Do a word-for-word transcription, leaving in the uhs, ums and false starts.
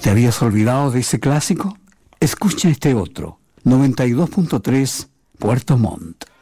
¿Te habías olvidado de ese clásico? Escucha este otro, noventa y dos punto tres, Puerto Montt.